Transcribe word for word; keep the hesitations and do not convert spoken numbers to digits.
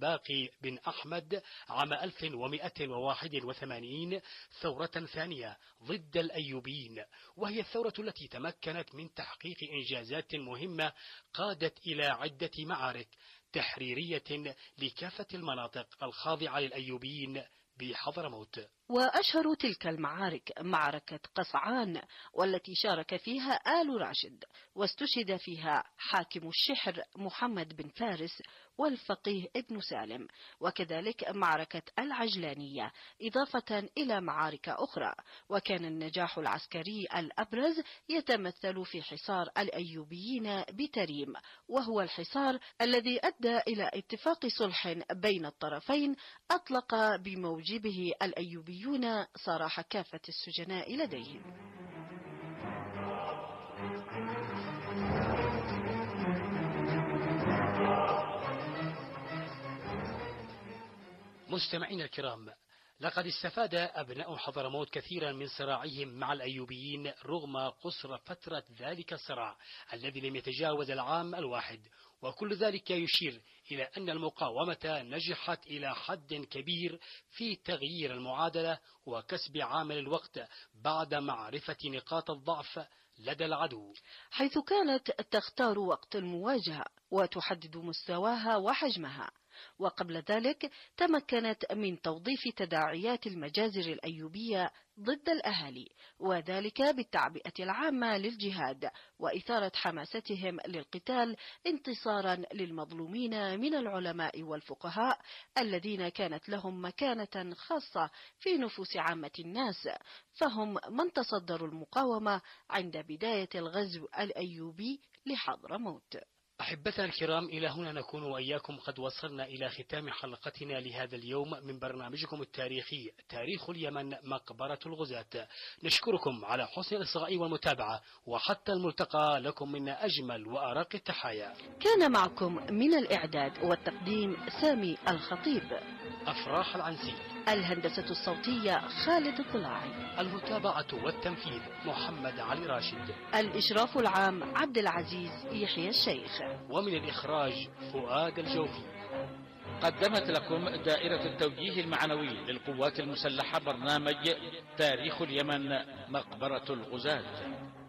باقي بن أحمد عام ألف ومئة وواحد وثمانين ثورة ثانية ضد الأيوبيين، وهي الثورة التي تمكنت من تحقيق إنجازات مهمة قادت إلى عدة معارك تحريرية لكافة المناطق الخاضعة للأيوبيين بحضرموت. وأشهر تلك المعارك معركة قصعان، والتي شارك فيها آل راشد، واستشهد فيها حاكم الشحر محمد بن فارس والفقيه ابن سالم، وكذلك معركة العجلانية، إضافة إلى معارك أخرى. وكان النجاح العسكري الأبرز يتمثل في حصار الأيوبيين بتريم، وهو الحصار الذي أدى إلى اتفاق صلح بين الطرفين أطلق بموجبه الأيوبيون سراح كافة السجناء لديهم. مستمعين الكرام، لقد استفاد أبناء حضرموت كثيرا من صراعهم مع الأيوبيين رغم قصر فترة ذلك الصراع الذي لم يتجاوز العام الواحد، وكل ذلك يشير إلى أن المقاومة نجحت إلى حد كبير في تغيير المعادلة وكسب عامل الوقت بعد معرفة نقاط الضعف لدى العدو، حيث كانت تختار وقت المواجهة وتحدد مستواها وحجمها. وقبل ذلك تمكنت من توظيف تداعيات المجازر الأيوبية ضد الأهالي، وذلك بالتعبئة العامة للجهاد وإثارة حماستهم للقتال انتصارا للمظلومين من العلماء والفقهاء الذين كانت لهم مكانة خاصة في نفوس عامة الناس، فهم من تصدروا المقاومة عند بداية الغزو الأيوبي لحضرموت. أحبتنا الكرام، إلى هنا نكون وإياكم قد وصلنا إلى ختام حلقتنا لهذا اليوم من برنامجكم التاريخي تاريخ اليمن مقبرة الغزاة. نشكركم على حسن الإصغاء والمتابعة، وحتى الملتقى لكم منا أجمل وأرق التحايا. كان معكم من الإعداد والتقديم سامي الخطيب، أفراح العنسي، الهندسة الصوتية خالد الطلاعي، المتابعة والتنفيذ محمد علي راشد، الإشراف العام عبد العزيز يحيى الشيخ، ومن الإخراج فؤاد الجوفي. قدمت لكم دائرة التوجيه المعنوي للقوات المسلحة برنامج تاريخ اليمن مقبرة الغزاة.